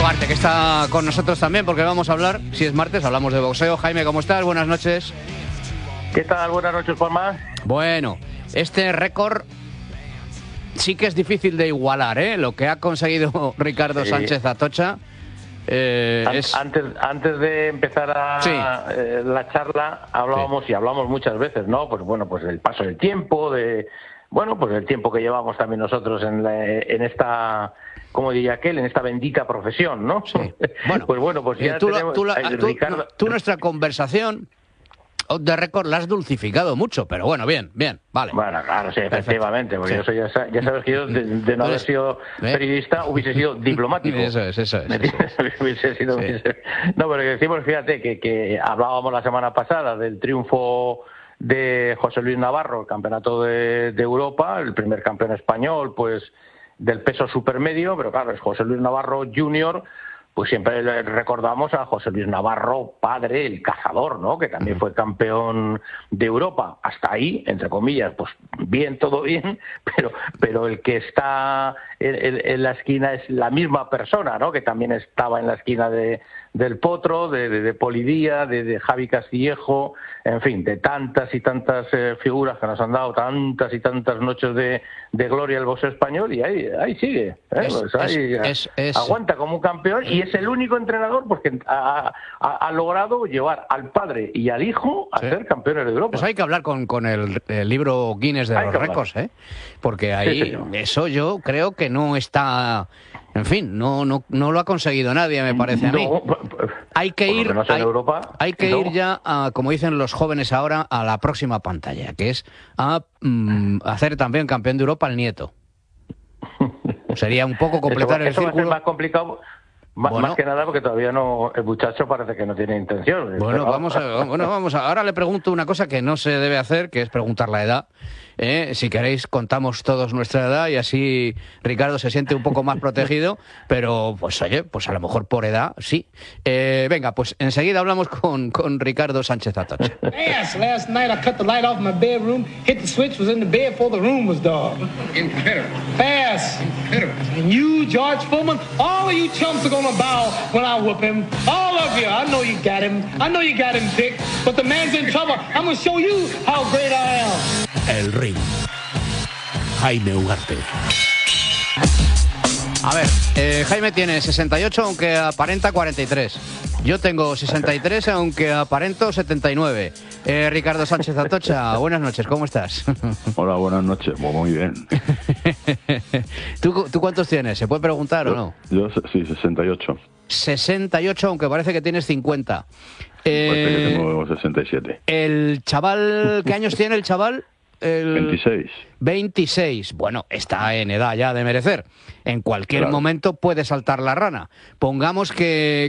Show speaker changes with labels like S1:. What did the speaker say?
S1: Ugarte, que está con nosotros también, porque vamos a hablar, si es martes, hablamos de boxeo. Jaime, ¿cómo estás? Buenas noches.
S2: ¿Qué tal? Buenas noches, Juanma.
S1: Bueno, este récord sí que es difícil de igualar, ¿eh? Lo que ha conseguido Ricardo Sánchez Atocha.
S2: Antes de empezar la charla, hablábamos y hablamos muchas veces, ¿no? Pues bueno, pues del paso del tiempo, pues el tiempo que llevamos también nosotros en esta, como diría aquel, en esta bendita profesión, ¿no?
S1: Sí. Bueno,
S2: pues ya
S1: Ricardo, tú nuestra conversación de récord la has dulcificado mucho, pero bueno, bien, vale.
S2: Bueno, claro, sí, efectivamente, porque yo soy, ya sabes que yo de no haber sido periodista hubiese sido diplomático.
S1: Eso es.
S2: Hubiese sido. No, pero decimos, fíjate, que hablábamos la semana pasada del triunfo de José Luis Navarro, el campeonato de Europa, el primer campeón español, pues, del peso supermedio, pero claro, es José Luis Navarro Junior. Pues siempre le recordamos a José Luis Navarro, padre, el cazador, ¿no? Que también fue campeón de Europa. Hasta ahí, entre comillas, pues bien, todo bien, pero el que está en la esquina es la misma persona, ¿no? Que también estaba en la esquina del Potro, de Polidía, de Javi Castillejo, en fin, de tantas y tantas figuras que nos han dado, tantas y tantas noches de gloria el boxeo español, y ahí sigue, aguanta como un campeón, y es el único entrenador porque ha logrado llevar al padre y al hijo a ser campeones de Europa.
S1: Pues hay que hablar con el libro Guinness de los récords, porque ahí eso yo creo que no está. En fin, no lo ha conseguido nadie, me parece a mí. Hay que ir, ir ya, como dicen los jóvenes ahora, a la próxima pantalla, que es a hacer también campeón de Europa al nieto. Sería un poco completar el círculo.
S2: Va a ser más complicado. Más que nada porque todavía no, el muchacho parece que no tiene intención.
S1: Bueno, vamos a. Ahora le pregunto una cosa que no se debe hacer, que es preguntar la edad. Si queréis, contamos todos nuestra edad y así Ricardo se siente un poco más protegido, pero pues oye, pues a lo mejor por edad, sí. Venga, pues enseguida hablamos con Ricardo Sánchez Atocha.
S3: Last night I cut the light off my bedroom, hit the switch, was in the bed before the room was dark.
S4: Incredible.
S3: Fast.
S4: Incredible.
S3: And you, George Foreman, all of you chumps are gonna bow when I whoop him. All of you. I know you got him. I know you got him, Dick. But the man's in trouble. I'm gonna show you how great I am.
S5: El ring. Jaime Ugarte.
S1: A ver, Jaime tiene 68, aunque aparenta 43. Yo tengo 63, aunque aparento 79. Ricardo Sánchez Atocha, buenas noches, ¿cómo estás?
S6: Hola, buenas noches, muy bien.
S1: ¿Tú cuántos tienes? ¿Se puede preguntar o no?
S6: Yo sí, 68.
S1: 68, aunque parece que tienes 50.
S6: Parece que tengo 67.
S1: ¿El chaval, qué años tiene el chaval?
S6: 26.
S1: 26. Bueno, está en edad ya de merecer. En cualquier momento puede saltar la rana. Pongamos que